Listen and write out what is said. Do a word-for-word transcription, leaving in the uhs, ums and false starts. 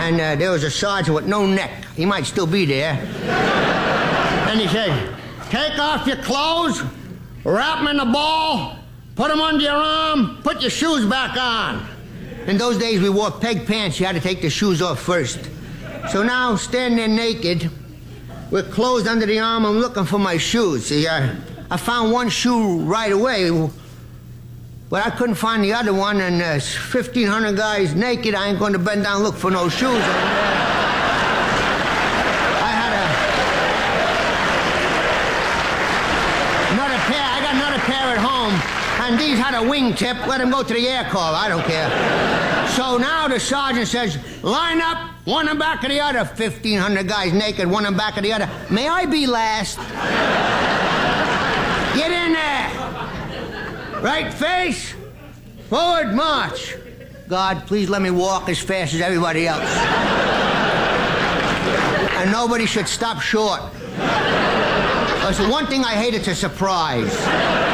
and uh, there was a sergeant with no neck. He might still be there. And he said, take off your clothes, wrap them in a ball, put them under your arm, put your shoes back on. In those days, we wore peg pants. You had to take the shoes off first. So now, standing there naked, with clothes under the arm, I'm looking for my shoes. See, I, I found one shoe right away, but I couldn't find the other one, and uh, fifteen hundred guys naked, I ain't going to bend down and look for no shoes. And, uh, I had a, another pair, I got another pair at home, and these had a wingtip. Let them go to the air car, I don't care. So now the sergeant says, line up, one in back of the other. fifteen hundred guys naked, one in back of the other. May I be last? Get in there. Right face, forward march. God, please let me walk as fast as everybody else. And nobody should stop short. Because the one thing I hate, it's a surprise.